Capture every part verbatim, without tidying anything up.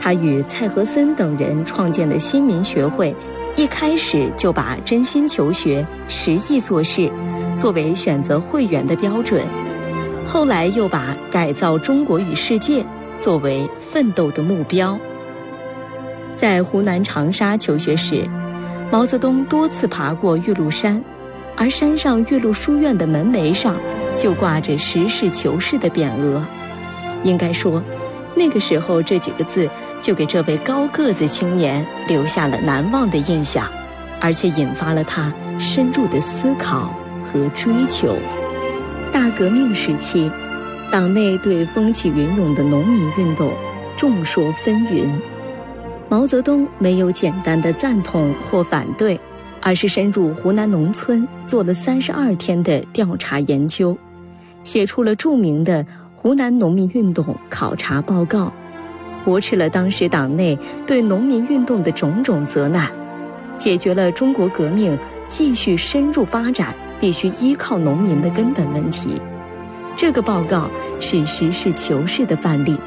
他与蔡和森等人创建的新民学会，一开始就把真心求学、实意做事作为选择会员的标准，后来又把改造中国与世界作为奋斗的目标。在湖南长沙求学时，毛泽东多次爬过岳麓山，而山上岳麓书院的门楣上就挂着实事求是的匾额。应该说，那个时候这几个字就给这位高个子青年留下了难忘的印象，而且引发了他深入的思考和追求。大革命时期，党内对风起云涌的农民运动众说纷纭。毛泽东没有简单的赞同或反对，而是深入湖南农村做了三十二天的调查研究，写出了著名的《湖南农民运动考察报告》，驳斥了当时党内对农民运动的种种责难，解决了中国革命继续深入发展必须依靠农民的根本问题。这个报告是实事求是的范例。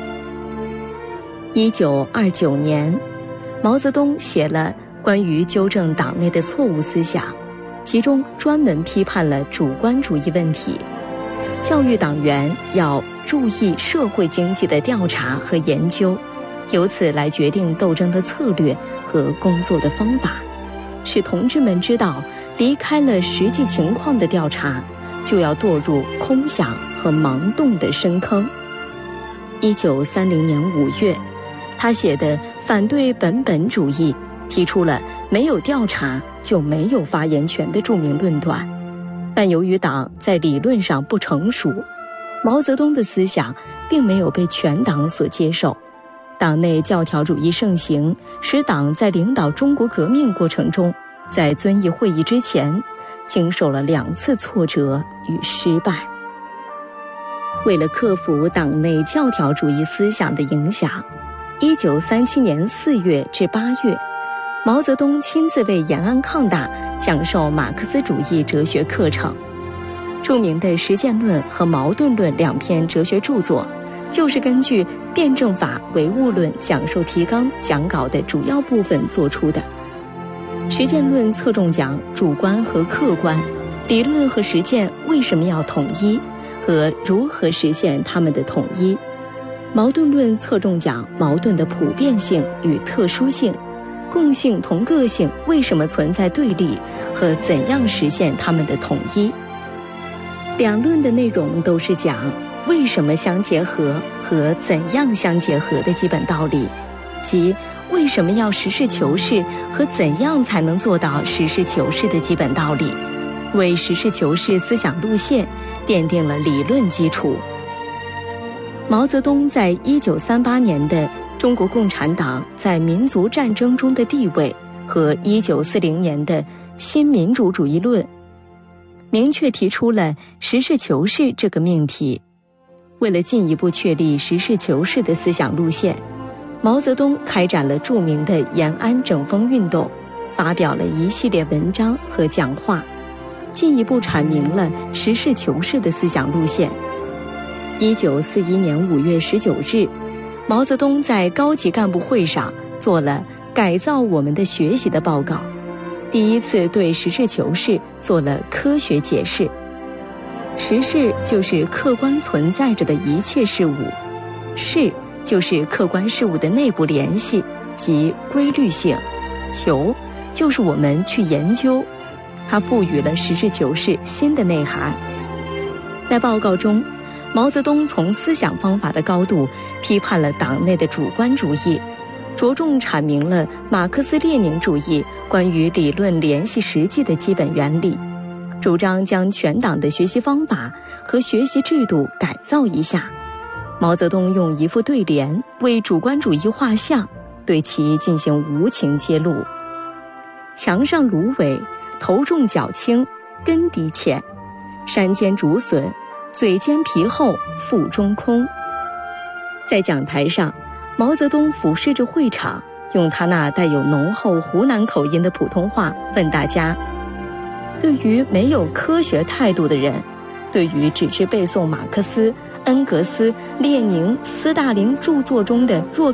一九二九年，毛泽东写了关于纠正党内的错误思想，其中专门批判了主观主义问题，教育党员要注意社会经济的调查和研究，由此来决定斗争的策略和工作的方法，使同志们知道，离开了实际情况的调查，就要堕入空想和盲动的深坑。一九三零年五月，他写的反对本本主义提出了没有调查就没有发言权的著名论断，但由于党在理论上不成熟，毛泽东的思想并没有被全党所接受，党内教条主义盛行，使党在领导中国革命过程中，在遵义会议之前经受了两次挫折与失败。为了克服党内教条主义思想的影响，一九三七年四月至八月，毛泽东亲自为延安抗大讲授马克思主义哲学课程。著名的《实践论》和《矛盾论》两篇哲学著作，就是根据辩证法唯物论讲授提纲讲稿的主要部分做出的。《实践论》侧重讲主观和客观，理论和实践为什么要统一，和如何实现它们的统一。矛盾论侧重讲矛盾的普遍性与特殊性，共性同个性为什么存在对立，和怎样实现它们的统一。两论的内容都是讲为什么相结合和怎样相结合的基本道理，即为什么要实事求是和怎样才能做到实事求是的基本道理，为实事求是思想路线奠定了理论基础。毛泽东在一九三八年的《中国共产党在民族战争中的地位》和一九四零年的《新民主主义论》，明确提出了实事求是这个命题。为了进一步确立实事求是的思想路线，毛泽东开展了著名的延安整风运动，发表了一系列文章和讲话，进一步阐明了实事求是的思想路线。一九四一年五月十九日，毛泽东在高级干部会上做了改造我们的学习的报告，第一次对实事求是做了科学解释。实事就是客观存在着的一切事物，事就是客观事物的内部联系及规律性，求就是我们去研究，它赋予了实事求是新的内涵。在报告中，毛泽东从思想方法的高度批判了党内的主观主义，着重阐明了马克思列宁主义关于理论联系实际的基本原理，主张将全党的学习方法和学习制度改造一下。毛泽东用一副对联为主观主义画像，对其进行无情揭露。墙上芦苇，头重脚轻，根底浅，山间竹笋，嘴尖皮厚，腹中空。在讲台上，毛泽东俯视着会场，用他那带有浓厚湖南口音的普通话问大家：对于没有科学态度的人，对于只知背诵马克思、恩格斯、列宁、斯大林著作中的若